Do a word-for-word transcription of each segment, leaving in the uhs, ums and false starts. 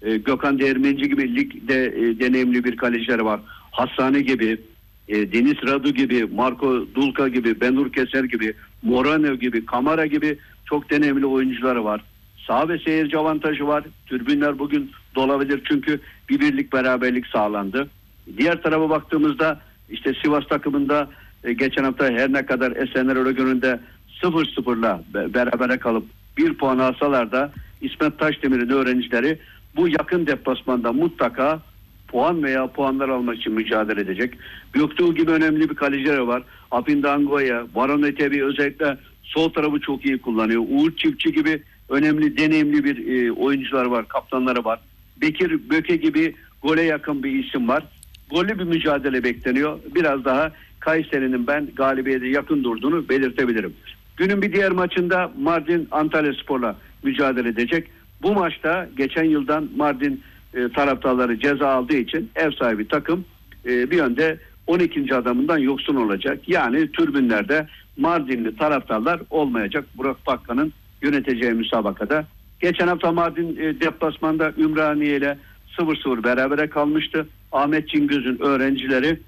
E, Gökhan Değirmenci gibi ligde e, deneyimli bir kaleciler var. Hassani gibi, e, Deniz Radu gibi, Marco Dulka gibi, Benur Keser gibi, Morano gibi, Kamara gibi çok deneyimli oyuncuları var. Saha ve seyirci avantajı var. Tribünler bugün dolabilir çünkü bir birlik beraberlik sağlandı. Diğer tarafa baktığımızda işte Sivas takımında e, geçen hafta her ne kadar Esenler Öregönü'nde sıfır sıfırla berabere kalıp bir puan alsalar da İsmet Taşdemir'in öğrencileri bu yakın deplasmanda mutlaka puan veya puanlar almak için mücadele edecek. Göktuğ gibi önemli bir kalecileri var. Apindango'ya, Baron Etebi özellikle sol tarafı çok iyi kullanıyor. Uğur Çiftçi gibi önemli, deneyimli bir e, oyuncular var, kaptanları var. Bekir Böke gibi gole yakın bir isim var. Gollü bir mücadele bekleniyor. Biraz daha Kayseri'nin ben galibiyete yakın durduğunu belirtebilirim. Günün bir diğer maçında Mardin Antalyaspor'la mücadele edecek. Bu maçta geçen yıldan Mardin e, taraftarları ceza aldığı için ev sahibi takım e, bir yönde on ikinci adamından yoksun olacak. Yani tribünlerde Mardinli taraftarlar olmayacak. Burak Bakkan'ın yöneteceği müsabakada. Geçen hafta Mardin e, deplasmanda Ümraniye ile sıfır sıfır berabere kalmıştı. Ahmet Cingöz'ün öğrencileri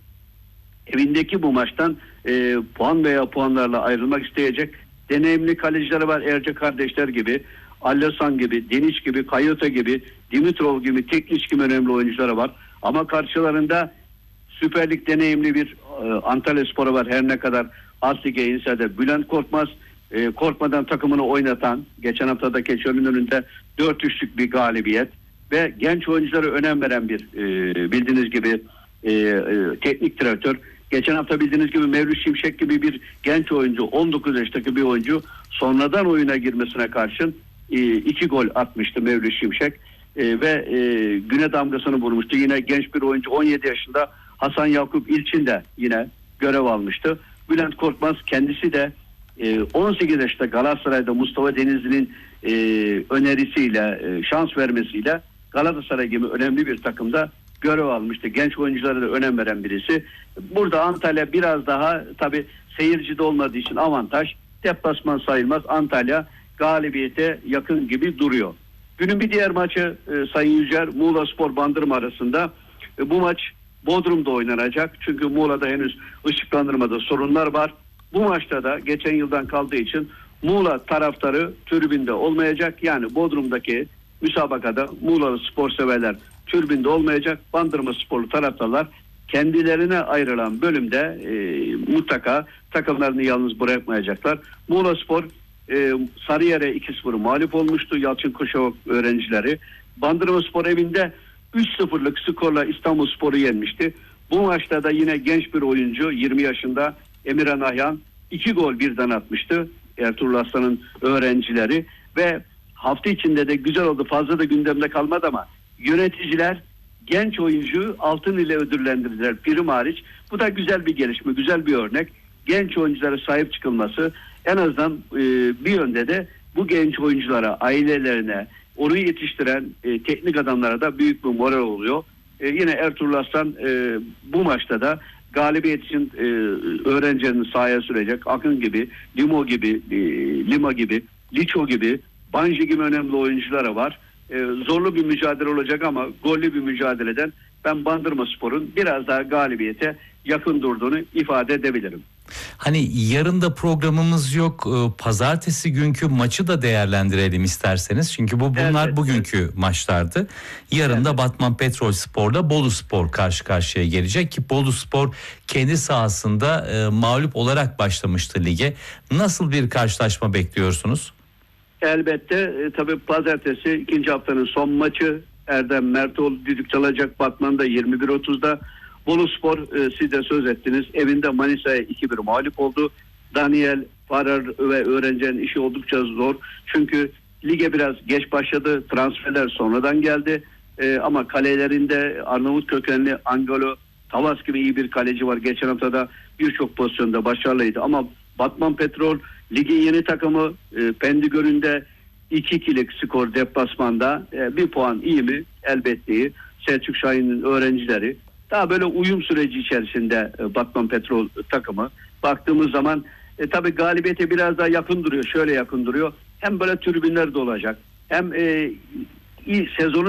evindeki bu maçtan e, puan veya puanlarla ayrılmak isteyecek. Deneyimli kalecileri var. Erce kardeşler gibi, Allasan gibi, Deniz gibi, Kayota gibi, Dimitrov gibi, Tekniç gibi önemli oyuncuları var. Ama karşılarında Süper Lig deneyimli bir e, Antalyaspor var. Her ne kadar alt lige inse de Bülent Korkmaz e, korkmadan takımını oynatan, geçen hafta da Keçiören'in önünde dört üçlük bir galibiyet ve genç oyunculara önem veren bir e, bildiğiniz gibi e, e, teknik direktör. Geçen hafta bildiğiniz gibi Mevlüt Şimşek gibi bir genç oyuncu, on dokuz yaşındaki bir oyuncu sonradan oyuna girmesine karşın e, iki gol atmıştı Mevlüt Şimşek e, ve e, güne damgasını vurmuştu. Yine genç bir oyuncu on yedi yaşında Hasan Yakup İlçin de yine görev almıştı. Bülent Korkmaz kendisi de e, on sekiz yaşında Galatasaray'da Mustafa Denizli'nin e, önerisiyle, e, şans vermesiyle Galatasaray gibi önemli bir takımda görev almıştı. Genç oyunculara da önem veren birisi. Burada Antalya biraz daha tabii seyircide olmadığı için avantaj. Deplasman sayılmaz. Antalya galibiyete yakın gibi duruyor. Günün bir diğer maçı e, Sayın Yücer, Muğlaspor Bandırma arasında. E, bu maç Bodrum'da oynanacak. Çünkü Muğla'da henüz ışıklandırmada sorunlar var. Bu maçta da geçen yıldan kaldığı için Muğla taraftarı tribünde olmayacak. Yani Bodrum'daki müsabakada Muğla'lı spor severler tribünde olmayacak. Bandırma sporlu taraftarlar kendilerine ayrılan bölümde e, mutlaka takımlarını yalnız bırakmayacaklar. Muğlaspor e, Sarıyer'e iki sıfır mağlup olmuştu. Yalçın Kuşavak öğrencileri. Bandırmaspor evinde üç sıfırlık skorla İstanbulspor'u yenmişti. Bu maçta da yine genç bir oyuncu yirmi yaşında Emirhan Ahyan iki gol birden atmıştı. Ertuğrul Aslan'ın öğrencileri ve hafta içinde de güzel oldu. Fazla da gündemde kalmadı ama yöneticiler genç oyuncu altın ile ödüllendirdiler prim hariç. Bu da güzel bir gelişme, güzel bir örnek. Genç oyunculara sahip çıkılması en azından e, bir yönde de bu genç oyunculara, ailelerine, onu yetiştiren e, teknik adamlara da büyük bir moral oluyor. E, yine Ertuğrul Aslan e, bu maçta da galibiyet için e, öğrencilerini sahaya sürecek. Akın gibi, Limo gibi, e, Lima gibi, Liço gibi, Banji gibi önemli oyunculara var. E, zorlu bir mücadele olacak ama gollü bir mücadeleden ben Bandırmaspor'un biraz daha galibiyete yakın durduğunu ifade edebilirim. Hani yarın da programımız yok. Pazartesi günkü maçı da değerlendirelim isterseniz. Çünkü bu bunlar evet, bugünkü evet. maçlardı. Yarın evet. da Batman Petrolspor'la Boluspor karşı karşıya gelecek ki Boluspor kendi sahasında e, mağlup olarak başlamıştı lige. Nasıl bir karşılaşma bekliyorsunuz? Elbette e, tabii pazartesi ikinci haftanın son maçı. Erdem Mertoğlu düdük çalacak Batman'da yirmi bir otuzda. Boluspor e, siz de söz ettiniz. Evinde Manisa'ya iki bir mağlup oldu. Daniel Farar ve öğrencilerin işi oldukça zor. Çünkü lige biraz geç başladı. Transferler sonradan geldi. E, ama kalelerinde Arnavut kökenli Angelo Tavas gibi iyi bir kaleci var. Geçen haftada birçok pozisyonda başarılıydı. Ama Batman Petrol ligin yeni takımı e, Pendigöl'ünde iki ikilik skor deplasmanda e, bir puan iyi mi? Elbette iyi. Selçuk Şahin'in öğrencileri daha böyle uyum süreci içerisinde e, Batman Petrol takımı. Baktığımız zaman e, tabii galibiyete biraz daha yakın duruyor. Şöyle yakın duruyor. Hem böyle tribünler de olacak. Hem e, iyi, sezonun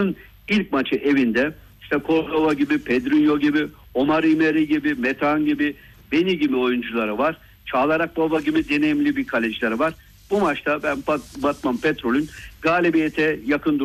ilk maçı evinde. İşte Cordova gibi, Pedrinho gibi, Omar İmeri gibi, Metehan gibi, Beni gibi oyuncuları var. Çağlar Akbaba gibi deneyimli bir kalecileri var. Bu maçta ben Batman Petrol'ün galibiyete yakın